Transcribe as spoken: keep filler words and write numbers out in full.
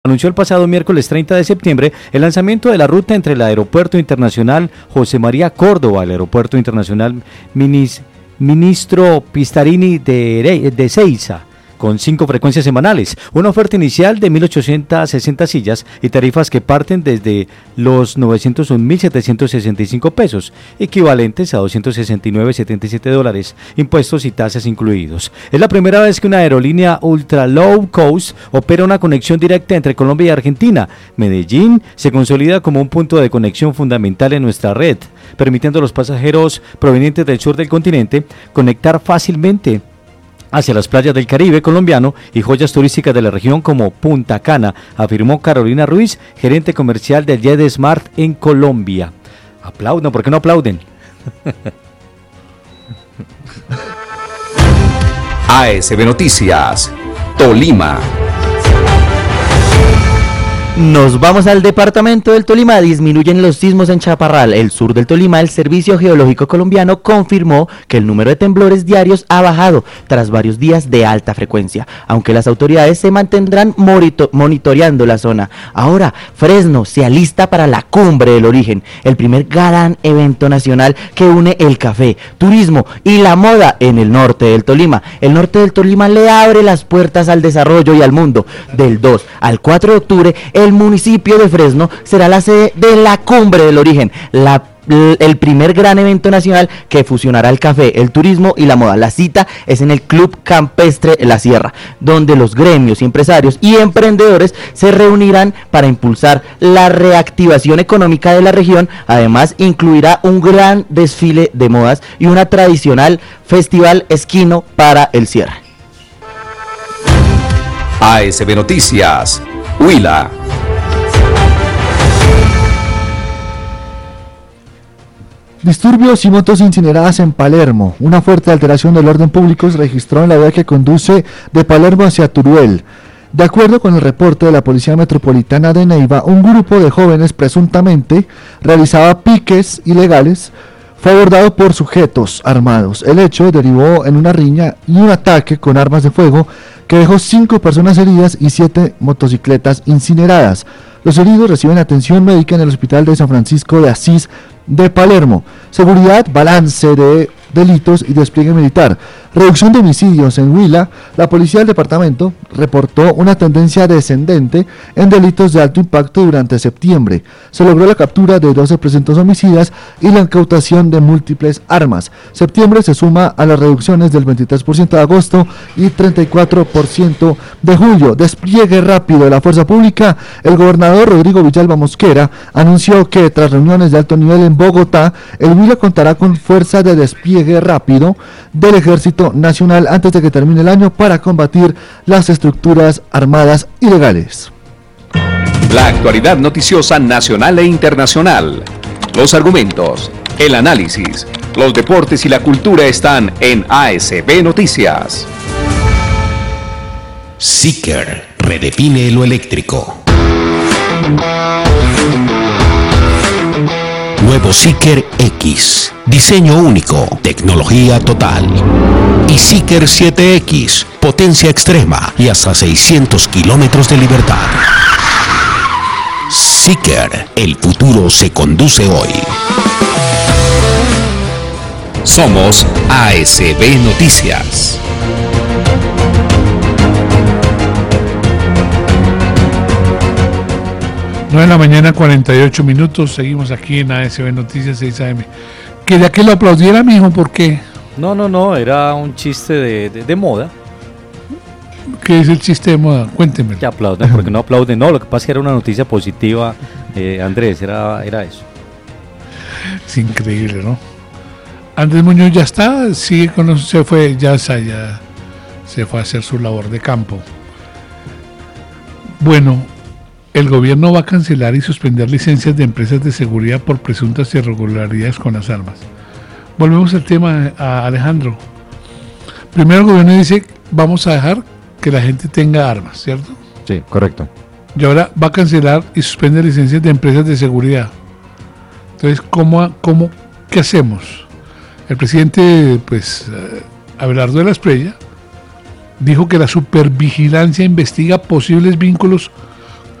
Anunció el pasado miércoles treinta de septiembre el lanzamiento de la ruta entre el Aeropuerto Internacional José María Córdoba, el Aeropuerto Internacional Minis, Ministro Pistarini de, de Seiza, con cinco frecuencias semanales, una oferta inicial de mil ochocientas sesenta sillas y tarifas que parten desde los novecientos un mil setecientos sesenta y cinco pesos, equivalentes a doscientos sesenta y nueve coma setenta y siete dólares, impuestos y tasas incluidos. Es la primera vez que una aerolínea ultra low cost opera una conexión directa entre Colombia y Argentina. Medellín se consolida como un punto de conexión fundamental en nuestra red, permitiendo a los pasajeros provenientes del sur del continente conectar fácilmente hacia las playas del Caribe colombiano y joyas turísticas de la región como Punta Cana, afirmó Carolina Ruiz, gerente comercial de JetSmart en Colombia. Aplaudan, ¿por qué no aplauden? A S B Noticias, Tolima. Nos vamos al departamento del Tolima. Disminuyen los sismos en Chaparral, el sur del Tolima. El Servicio Geológico Colombiano confirmó que el número de temblores diarios ha bajado tras varios días de alta frecuencia, aunque las autoridades se mantendrán morito- monitoreando la zona. Ahora, Fresno se alista para la Cumbre del Origen, el primer gran evento nacional que une el café, turismo y la moda en el norte del Tolima. El norte del Tolima le abre las puertas al desarrollo y al mundo. Del dos al cuatro de octubre, el municipio de Fresno será la sede de la Cumbre del Origen, la, el primer gran evento nacional que fusionará el café, el turismo y la moda. La cita es en el Club Campestre La Sierra, donde los gremios, empresarios y emprendedores se reunirán para impulsar la reactivación económica de la región. Además, incluirá un gran desfile de modas y una tradicional festival esquino para el cierre. A S B Noticias, Huila. Disturbios y motos incineradas en Palermo. Una fuerte alteración del orden público se registró en la vía que conduce de Palermo hacia Turuel. De acuerdo con el reporte de la Policía Metropolitana de Neiva, un grupo de jóvenes presuntamente realizaba piques ilegales. Fue abordado por sujetos armados. El hecho derivó en una riña y un ataque con armas de fuego que dejó cinco personas heridas y siete motocicletas incineradas. Los heridos reciben atención médica en el Hospital de San Francisco de Asís de Palermo. Seguridad, balance de delitos y despliegue militar. Reducción de homicidios en Huila. La policía del departamento reportó una tendencia descendente en delitos de alto impacto durante septiembre. Se logró la captura de doce presuntos homicidas y la incautación de múltiples armas. Septiembre se suma a las reducciones del veintitrés por ciento de agosto y treinta y cuatro por ciento de julio. Despliegue rápido de la fuerza pública. El gobernador Rodrigo Villalba Mosquera anunció que tras reuniones de alto nivel en Bogotá, el Huila contará con fuerza de despliegue rápido del Ejército Nacional antes de que termine el año para combatir las estructuras armadas ilegales. La actualidad noticiosa nacional e internacional. Los argumentos, el análisis, los deportes y la cultura están en A S B Noticias. Seeker redefine lo eléctrico. Nuevo Seeker X, diseño único, tecnología total. Y Seeker siete X, potencia extrema y hasta seiscientos kilómetros de libertad. Seeker, el futuro se conduce hoy. Somos A S B Noticias. nueve de la mañana, cuarenta y ocho minutos, seguimos aquí en A S B Noticias seis A M. Quería que lo aplaudiera, mijo, ¿por qué? No, no, no, era un chiste de, de, de moda. ¿Qué es el chiste de moda? Cuénteme. Que aplauden, porque no aplauden. No, lo que pasa es que era una noticia positiva, eh, Andrés, era, era eso. Es increíble, ¿no? Andrés Muñoz ya está, sigue con se fue, ya, ya se fue a hacer su labor de campo. Bueno, el gobierno va a cancelar y suspender licencias de empresas de seguridad por presuntas irregularidades con las armas. Volvemos al tema, a Alejandro. Primero el gobierno dice, vamos a dejar que la gente tenga armas, ¿cierto? Sí, correcto. Y ahora va a cancelar y suspender licencias de empresas de seguridad. Entonces, ¿cómo, cómo, qué hacemos? El presidente, pues, Abelardo de la Espriella, dijo que la supervigilancia investiga posibles vínculos